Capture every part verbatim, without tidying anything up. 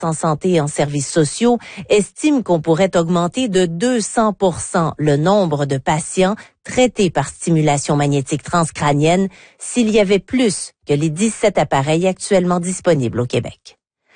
en santé et en services sociaux estime qu'on pourrait augmenter de deux cents pour cent le nombre de patients traités par stimulation magnétique transcrânienne s'il y avait plus que les dix-sept appareils actuellement disponibles au Québec.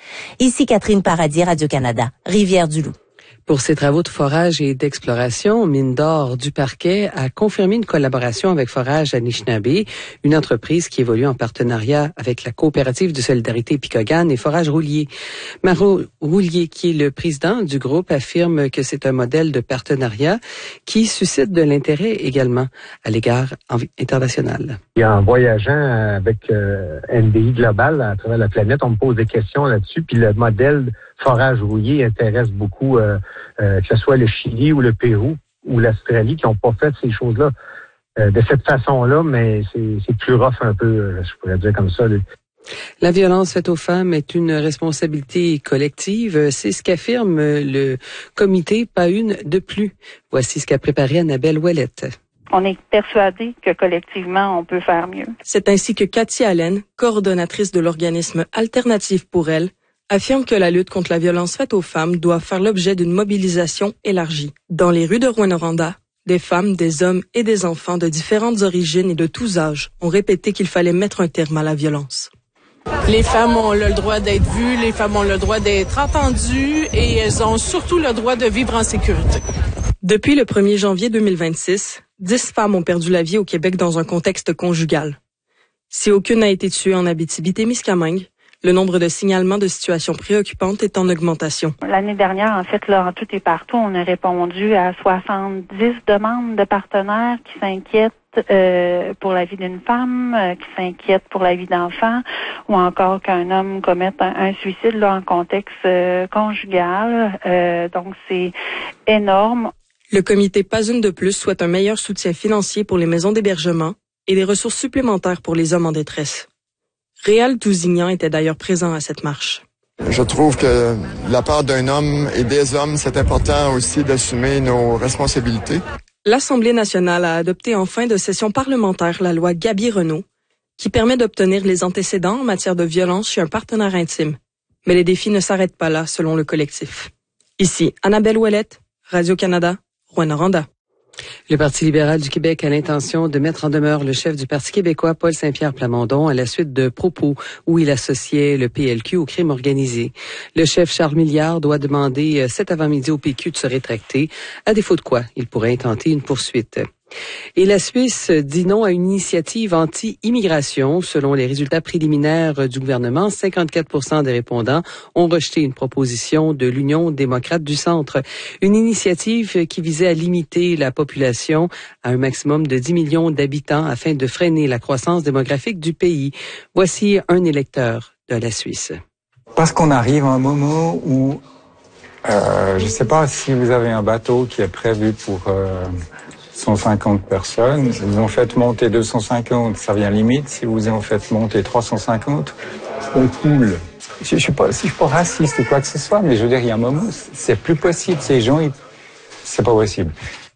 Ici Catherine Paradis, Radio-Canada, Rivière-du-Loup. Pour ses travaux de forage et d'exploration, Mine d'or du Parquet a confirmé une collaboration avec Forage Anishinaabe, une entreprise qui évolue en partenariat avec la coopérative de solidarité Picogan et Forage Roulier. Maro Roulier, qui est le président du groupe, affirme que c'est un modèle de partenariat qui suscite de l'intérêt également à l'égard international. Et en voyageant avec euh, N D I Global à travers la planète, on me pose des questions là-dessus, puis le modèle Forage Roulier intéresse beaucoup, euh, euh, que ce soit le Chili ou le Pérou ou l'Australie, qui n'ont pas fait ces choses-là euh, de cette façon-là, mais c'est, c'est plus rough un peu, je pourrais dire comme ça. La violence faite aux femmes est une responsabilité collective. C'est ce qu'affirme le comité Pas une de plus. Voici ce qu'a préparé Annabelle Ouellette. On est persuadé que collectivement, on peut faire mieux. C'est ainsi que Cathy Allen, coordonnatrice de l'organisme Alternative pour elle, affirme que la lutte contre la violence faite aux femmes doit faire l'objet d'une mobilisation élargie. Dans les rues de Rouyn-Noranda, des femmes, des hommes et des enfants de différentes origines et de tous âges ont répété qu'il fallait mettre un terme à la violence. Les femmes ont le droit d'être vues, les femmes ont le droit d'être entendues et elles ont surtout le droit de vivre en sécurité. Depuis le premier janvier deux mille vingt-six, dix femmes ont perdu la vie au Québec dans un contexte conjugal. Si aucune n'a été tuée en Abitibi-Témiscamingue, le nombre de signalements de situations préoccupantes est en augmentation. L'année dernière, en fait, là, en tout et partout, on a répondu à soixante-dix demandes de partenaires qui s'inquiètent euh, pour la vie d'une femme, euh, qui s'inquiètent pour la vie d'enfants, ou encore qu'un homme commette un, un suicide là, en contexte euh, conjugal. Euh, donc, c'est énorme. Le comité Pas une de plus souhaite un meilleur soutien financier pour les maisons d'hébergement et des ressources supplémentaires pour les hommes en détresse. Réal Tousignan était d'ailleurs présent à cette marche. Je trouve que de la part d'un homme et des hommes, c'est important aussi d'assumer nos responsabilités. L'Assemblée nationale a adopté en fin de session parlementaire la loi Gaby-Renaud, qui permet d'obtenir les antécédents en matière de violence chez un partenaire intime. Mais les défis ne s'arrêtent pas là, selon le collectif. Ici, Annabelle Ouellette, Radio-Canada, Rouyn-Noranda. Le Parti libéral du Québec a l'intention de mettre en demeure le chef du Parti québécois, Paul Saint-Pierre Plamondon, à la suite de propos où il associait le P L Q au crime organisé. Le chef Charles Milliard doit demander cet avant-midi au P Q de se rétracter, à défaut de quoi il pourrait intenter une poursuite. Et la Suisse dit non à une initiative anti-immigration. Selon les résultats préliminaires du gouvernement, cinquante-quatre pour cent des répondants ont rejeté une proposition de l'Union démocrate du centre. Une initiative qui visait à limiter la population à un maximum de dix millions d'habitants afin de freiner la croissance démographique du pays. Voici un électeur de la Suisse. Parce qu'on arrive à un moment où, euh, je ne sais pas si vous avez un bateau qui est prévu pour... Euh, cent cinquante personnes, vous en faites monter deux cent cinquante, ça vient limite. Si vous en faites monter trois cent cinquante, on coule. Je ne suis pas, si je suis pas raciste ou quoi que ce soit, mais je veux dire, il y a un moment, c'est plus possible. Ces gens, ils, c'est pas possible.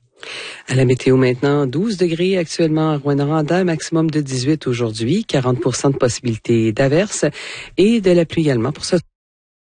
À la météo maintenant, douze degrés actuellement à Rouyn-Noranda, maximum de dix-huit aujourd'hui, quarante pour cent de possibilité d'averse et de la pluie également pour ce